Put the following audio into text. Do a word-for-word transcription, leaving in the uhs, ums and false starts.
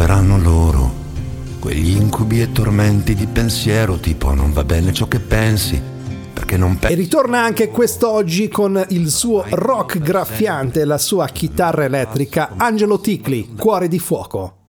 troveranno loro quegli incubi e tormenti di pensiero tipo non va bene ciò che pensi, perché non pensi. E ritorna anche quest'oggi con il suo rock graffiante e la sua chitarra elettrica, Angelo Ticli, Cuore di fuoco.